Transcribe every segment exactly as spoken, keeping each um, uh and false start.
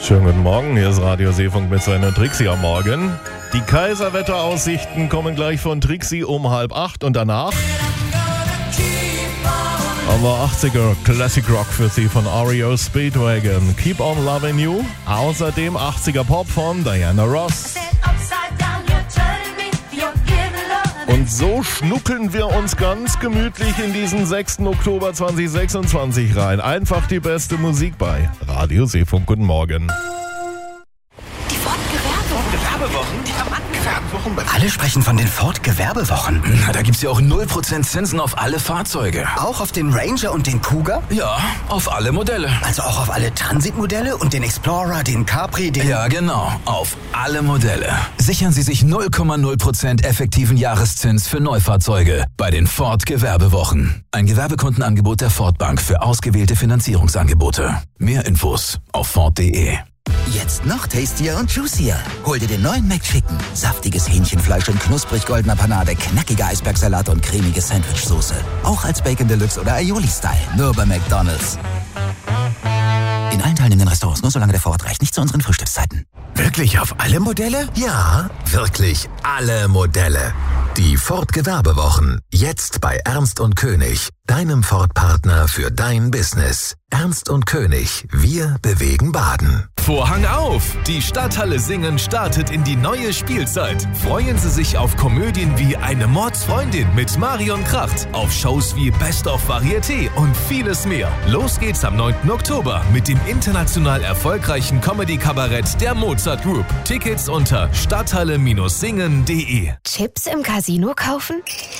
Schönen guten Morgen, hier ist Radio Seefunk mit Sven und Trixie am Morgen. Die Kaiserwetteraussichten kommen gleich von Trixie um halb acht und danach haben wir achtziger Classic Rock für Sie von R E O Speedwagon. Keep on Loving You. Außerdem achtziger Pop von Diana Ross. Und so schnuckeln wir uns ganz gemütlich in diesen sechsten Oktober zweitausendsechsundzwanzig rein. Einfach die beste Musik bei Radio Seefunk. Guten Morgen. Die Ford-Gewerbewochen. Die Diamanten-Gewerbewochen. Alle sprechen von den Ford-Gewerbewochen. Na, da gibt's ja auch null Prozent Zinsen auf alle Fahrzeuge. Auch auf den Ranger und den Cougar? Ja, auf alle Modelle. Also auch auf alle Transitmodelle und den Explorer, den Capri, den... Ja, genau. Auf alle Modelle. Sichern Sie sich null Komma null Prozent effektiven Jahreszins für Neufahrzeuge bei den Ford-Gewerbewochen. Ein Gewerbekundenangebot der Ford Bank für ausgewählte Finanzierungsangebote. Mehr Infos auf Ford punkt de. Jetzt noch tastier und juicier. Hol dir den neuen McChicken. Saftiges Hähnchenfleisch in knusprig goldener Panade, knackiger Eisbergsalat und cremige Sandwichsoße. Auch als Bacon Deluxe oder Aioli-Style. Nur bei McDonald's. In allen teilnehmenden Restaurants, nur solange der Vorrat reicht. Nicht zu unseren Frühstückszeiten. Wirklich auf alle Modelle? Ja, wirklich alle Modelle. Die Ford-Gewerbewochen. Jetzt bei Ernst und König. Deinem Ford-Partner für dein Business. Ernst und König. Wir bewegen Baden. Vorhang auf! Die Stadthalle Singen startet in die neue Spielzeit. Freuen Sie sich auf Komödien wie Eine Mordsfreundin mit Marion Kracht, auf Shows wie Best of Varieté und vieles mehr. Los geht's am neunten Oktober mit dem international erfolgreichen Comedy-Kabarett der Mozart Group. Tickets unter stadthalle Singen punkt de. Chips im Casino kaufen?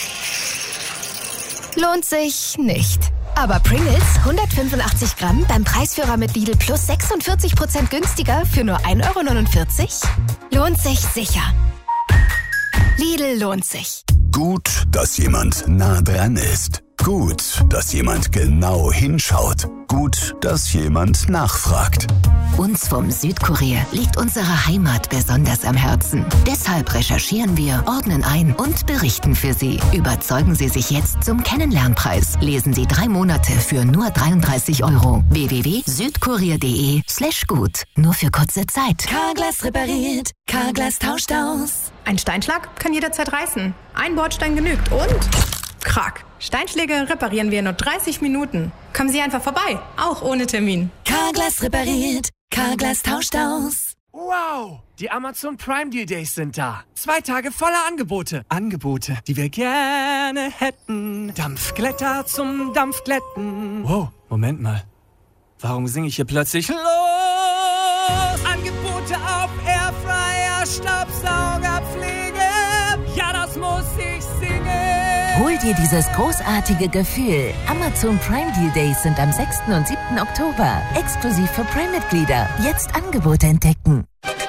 Lohnt sich nicht. Aber Pringles hundertfünfundachtzig Gramm beim Preisführer mit Lidl Plus sechsundvierzig Prozent günstiger für nur ein Euro neunundvierzig? Lohnt sich sicher. Lidl lohnt sich. Gut, dass jemand nah dran ist. Gut, dass jemand genau hinschaut. Gut, dass jemand nachfragt. Uns vom Südkurier liegt unsere Heimat besonders am Herzen. Deshalb recherchieren wir, ordnen ein und berichten für Sie. Überzeugen Sie sich jetzt zum Kennenlernpreis. Lesen Sie drei Monate für nur dreiunddreißig Euro. w w w punkt südkurier punkt de slash gut. Nur für kurze Zeit. Carglass repariert. Carglass tauscht aus. Ein Steinschlag kann jederzeit reißen. Ein Bordstein genügt und... Krack. Steinschläge reparieren wir in nur dreißig Minuten. Kommen Sie einfach vorbei, auch ohne Termin. Carglass repariert. Carglass tauscht aus. Wow, die Amazon Prime Deal Days sind da. Zwei Tage voller Angebote. Angebote, die wir gerne hätten. Dampfglätter zum Dampfglätten. Wow, Moment mal. Warum singe ich hier plötzlich los? Angebote auf Airfryer, Staubsaugerpflege. Ja, das muss ich singen. Hol dir dieses großartige Gefühl. Amazon Prime Deal Days sind am sechsten und siebten Oktober. Exklusiv für Prime-Mitglieder. Jetzt Angebote entdecken.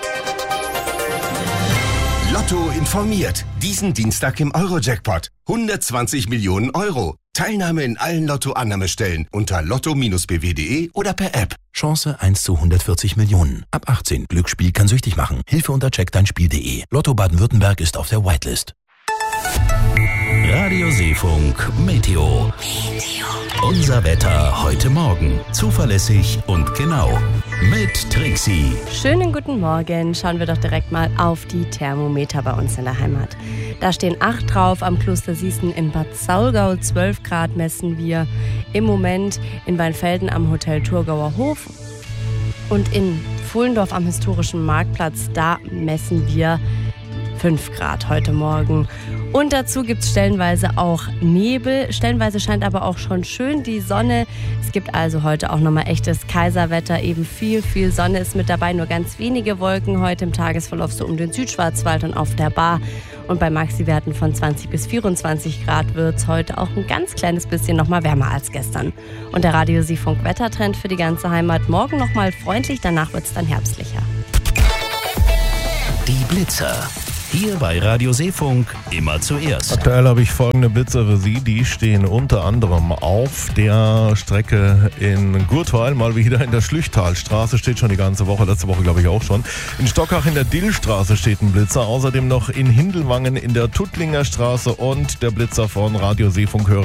Lotto informiert. Diesen Dienstag im Euro-Jackpot. hundertzwanzig Millionen Euro. Teilnahme in allen Lotto-Annahmestellen unter lotto b w punkt de oder per App. Chance eins zu hundertvierzig Millionen. Ab achtzehn. Glücksspiel kann süchtig machen. Hilfe unter check dein Spiel punkt de. Lotto Baden-Württemberg ist auf der Whitelist. Radio Seefunk Meteo. Meteo. Unser Wetter heute Morgen. Zuverlässig und genau. Mit Trixie. Schönen guten Morgen. Schauen wir doch direkt mal auf die Thermometer bei uns in der Heimat. Da stehen acht drauf. Am Kloster Sießen in Bad Saulgau zwölf Grad messen wir im Moment in Weinfelden am Hotel Thurgauer Hof. Und in Pfullendorf am historischen Marktplatz, da messen wir fünf Grad heute Morgen. Und dazu gibt es stellenweise auch Nebel. Stellenweise scheint aber auch schon schön die Sonne. Es gibt also heute auch nochmal echtes Kaiserwetter. Eben viel, viel Sonne ist mit dabei. Nur ganz wenige Wolken heute im Tagesverlauf so um den Südschwarzwald und auf der Bar. Und bei Maxi-Werten von zwanzig bis vierundzwanzig Grad wird es heute auch ein ganz kleines bisschen nochmal wärmer als gestern. Und der Radio Seefunk Wettertrend für die ganze Heimat. Morgen nochmal freundlich, danach wird es dann herbstlicher. Die Blitzer. Hier bei Radio Seefunk immer zuerst. Aktuell habe ich folgende Blitzer für Sie. Die stehen unter anderem auf der Strecke in Gurtweil, mal wieder in der Schlüchtalstraße, steht schon die ganze Woche, letzte Woche glaube ich auch schon. In Stockach in der Dillstraße steht ein Blitzer, außerdem noch in Hindelwangen in der Tuttlinger Straße und der Blitzer von Radio Seefunk hören